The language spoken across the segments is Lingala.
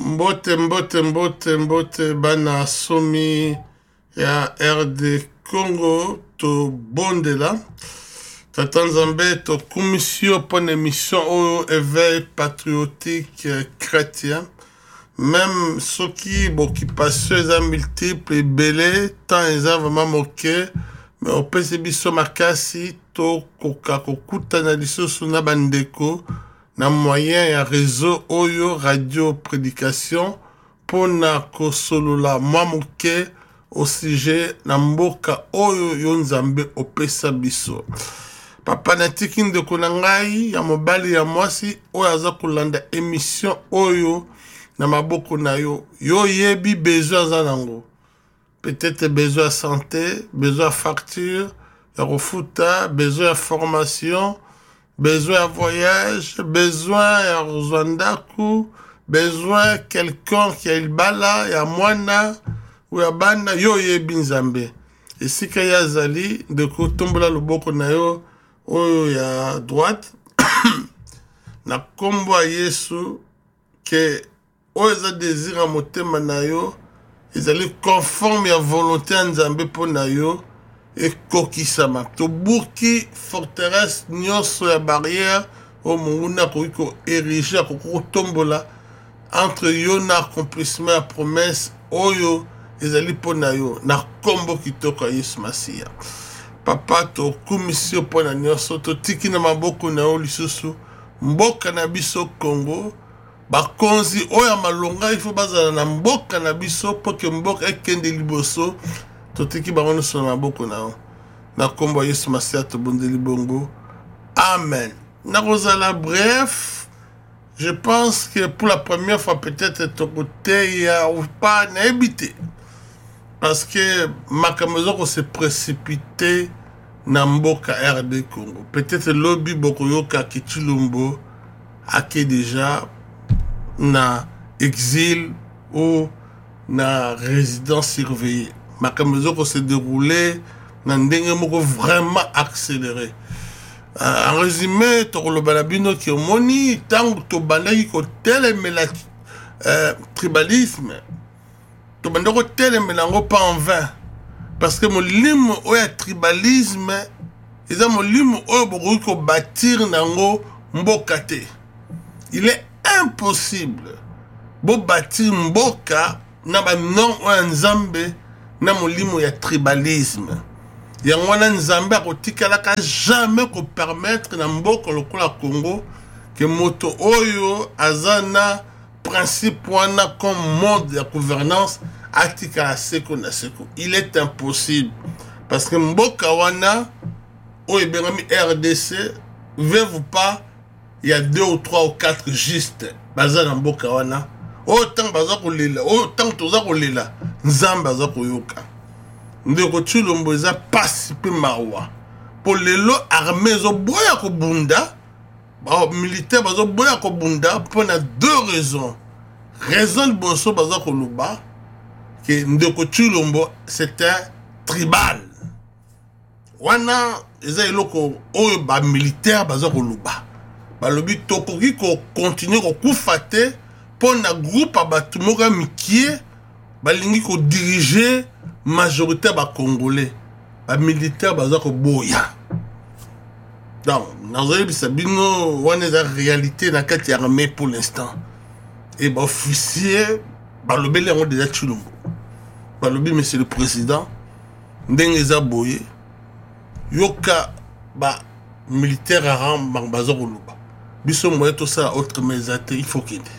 Mbote bana somi ya RD Congo to bondela Tata Nzambe to commission pour une émission au éveil patriotique chrétien même ceux qui passent les multiples et belés tant ils ont vraiment moqué mais au PCB makasi to koka kokuta na lisusu na bandeko na moyen ya réseau oyo radio prédication pona kosolola mamuke au sujet na mboka oyo yo Nzambe opesa biso papa natiki ndeko na ngai ya mobali ya mwasi oyo aza kolanda émission oyo na maboko na yo yo yebi besoin za nango peut-être besoin de santé besoin de facture ya refuta besoin de formation besoin de voyage, besoin de Rwanda, besoin de quelqu'un qui a le bala, ya mwana, ou ya bana, yo ye binzambe. Et si kaya zali, de ko tombola loboko na yo, oyo ya droite, na kombo a Yesu, que oyo za désir a motema na yo, ezali conforme ya volonté ya Nzambe po na yo, et kokisama to buki forteresse nyonso ya barrière o munguna ko ériger ko tombola entre yo na accomplissement ya promesse oyo ezali pona yo na kombo kitoko Yesu Masia papa to commission pona nyonso to tiki na maboko na yo lisusu mboka na biso Congo bakonzi oyo malonga ifo bazala na mboka na biso poke mboka ekende liboso totiki bango so na maboko na yo na kombo Yesu Masia to bondeli bongo amen na rozala bref je pense que pour la première fois peut-être ton côté ya ou pas na habité parce que makamezo ko se précipité na mboka RD Congo peut-être lobby boko yoka Kichilumbo ake déjà na exil ou na résidence surveillée makamezo ko se déroulé na ndenge moko vraiment accéléré en résumé to lo balabino ki omoni tango to bandaki ko telemela tribalisme to bandako telemela ngo pas en vain parce que molimo oya tribalisme eza molimo oyo bokoki ko bâtir nango mboka te il est impossible bo bâtir mboka na ba non oya Nzambe na molimo ya tribalisme yango wana Nzambe akotikalaka jamais ko permettre na mboka lokola Congo que moto oyo azana principe wana comme mode de gouvernance atikala seko na seko il est impossible parce que mboka wana oyo bengami RDC veut pas il y a 2 ou 3 ou 4 juste bazana mboka wana autant baza kolela autant toza kolela Nzambe aza koyoka ndeko Tshilombo eza pasi pe mawa po lelo armée zo boya ko bunda ba militaire bazo boya ko bunda pour na 2 raisons raison de boso baza ko luba que ndeko Tshilombo c'était tribal wana eza eloko oyo ba militaire baza ko luba ba lobi tokoki ko continuer ko kufate pour na groupe abatu moka mikie balingi ko diriger majorité ba congolais ba militaire baza ko boya donc nazoyi bisabino wana za réalité na kati armée pour l'instant et ba officier ba lobeli ngo déjà Tshilombo ba lobi monsieur le président ndenge za boye yoka ba militaire aram baza ko luba biso moye to ça autre mesate il faut kende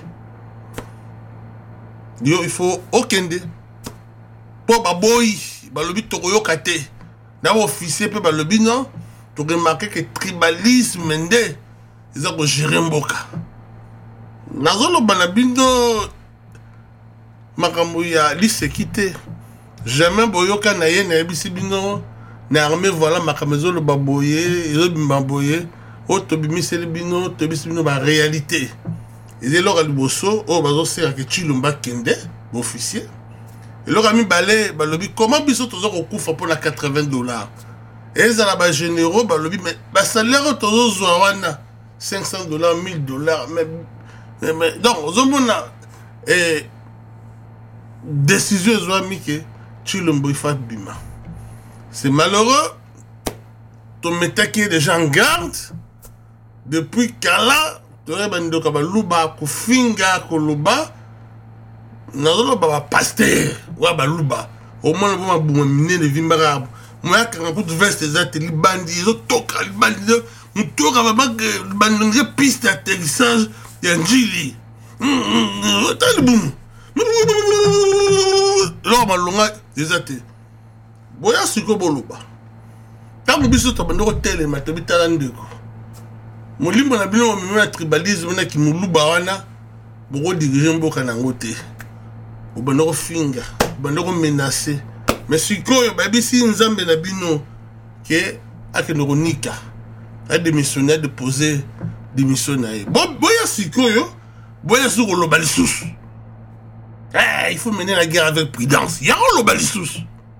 il faut okende po baboyi balobi tokoyoka te na officier pe balobi non to remarquer que tribalisme nde eza ko gérer mboka nazoloba na bindo makambo ya lisekite jamais boyoka na ye na yebisi bino na armée voilà makambo ezoloba boye ezobima boye o tobimiseli bino tobisi bino ba réalité ezelo liboso o bazosera ke Tshilombo kende officier et le ami balé balobi comment biso tozo ko kufa pour la $80 et ça la ba généraux balobi mais ba salaire tozo zwa wana $500 $1000 mais donc ozomona Et décision ezwami ke Tshilombo ifa bima. C'est malheureux. Ton metaki déjà en garde. Depuis kala, tore bandoka baluba kufinga koloba. Nazoloba ba pasteur wa baluba. Au moins ba buma mine de vimbara. Moi quand pour veste ezate libandi zo toka libandi mutoka ba bandonge piste d'atterrissage ya njili. Talibum. Là malonga ezate. Boya siko boluba. Tango biso to bandoko tele matabitala ndeko. Molimbo na bino na tribalisme na kimuluba wana boko diriger mboka nango te. Bandoko finga, bandoko menacer. Mais sikoyo babisi nzambe na bino ke akendoko nika. A démissionner de poser démission na ye. Boya sikoyo, boya siko loba lisusu. Il faut mener la guerre avec prudence. Ya loba lisusu.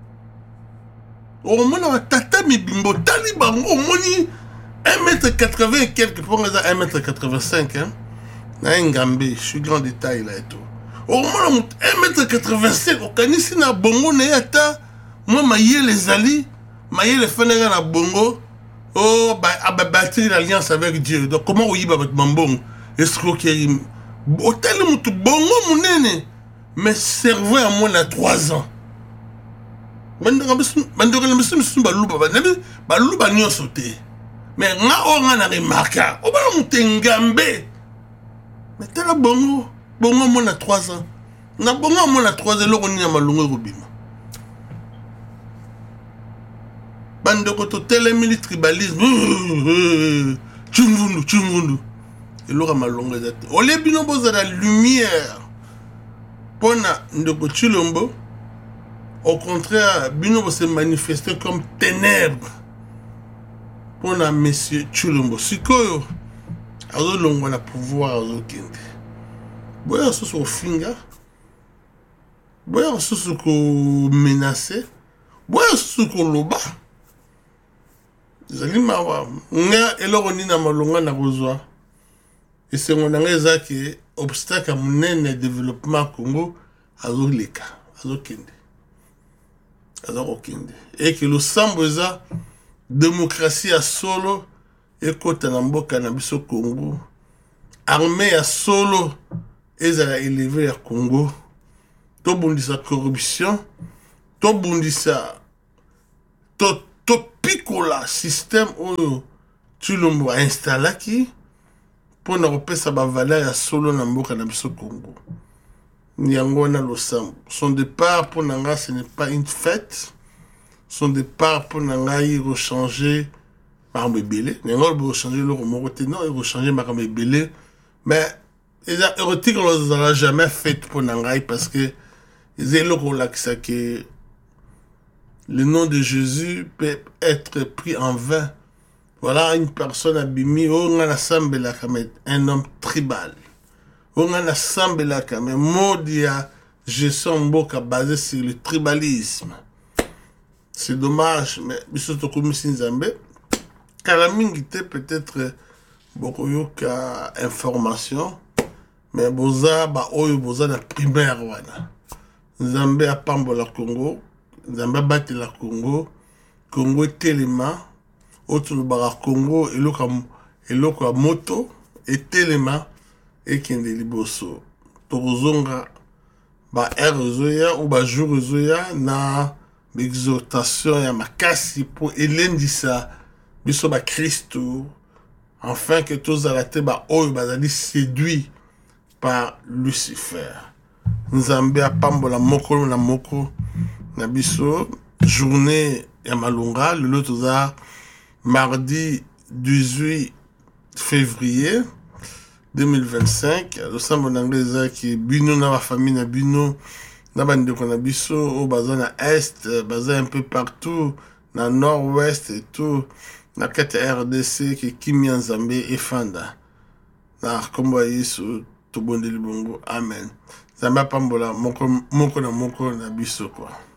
Au moins, tata mi bimbo taliban au moins 1m80 et quelques, pour 1m85, hein. Je suis grand détail là et tout. Au moins 1m85, au canisi na bongo na yata, moi maïe les ali, maïe les fenêtres na bongo, oh bah bâtir l'alliance avec Dieu. Donc comment oui bah bambong, escroquerie, hôtel mutu bongo munene, mais cerveau à moins de 3 ans. Bandora misusu baluba nyonso te. Mais nga onga na remarka, o ba mutengambe. Mais tala bongo mona 3 ans. Na bongo mona 3 ans loko ni na malongo robima. Bandoko to tele tribalisme. Chungundu. Et loko malongo ezate. Ole bino boza la lumière. Pona ndoko Tshilombo. Au contraire, Bino se manifester comme ténèbres pour la monsieur Tshilombo. Sikoyo, azo longo na pouvoir azo kende. Boya soso au finga, boya soso ko menacer, boya soso ko loba. Zali mawa, nga eloko ni na malonga na kozwa. Et c'est mon angeza qui obstacle à mon développement Congo azo leka, azo kende. Et que le samboza démocratie à solo et kota na mboka na biso Congo armée à solo ezala élevé à Congo to bundisa corruption to bundisa to pikola système oyo Tshilombo a installaki pour na repesa ba valeur à solo na mboka na biso Congo. Nyangona Losambo. Son départ pour Nanga, ce n'est pas une fête. Son départ pour Nanga, il rechanger Marambe Belé. Nanga, il rechanger le Romoroté. Non, il rechanger Marambe Belé. Mais, érotique, on ne l'a jamais fait pour Nanga parce que, ils ont le que le nom de Jésus peut être pris en vain. Voilà une personne abîmée, un homme tribal. On a assemblé là quand même modia gestion mboka basé sur le tribalisme. C'est dommage mais bisoto komisi nzambe kala mingi te peut-être beaucoup yoka information mais boza ba oyo boza na primaire wana. Nzambe apambola Congo, Nzambe bati la Congo telema otulubara Congo eloko moto et telema et kende liboso tozonga ba ezoya ou ba jour ezoya na exhortation ya makasi pour elendisa biso ba Christo afin que tous alate ba oyo bazali séduit par Lucifer. Nzambe apambola moko na moko na biso journée ya malunga le toza mardi 18 février 2025, le sambo n'anglais qui bino na la famille na bino na bande ko na biso au bazin na est, bazin un peu partout na nord-ouest et tout na kete RDC qui kimia Nzambe et fanda na kombo Yesu to bondeli bongo amen. Nzambe pambola moko na biso quoi.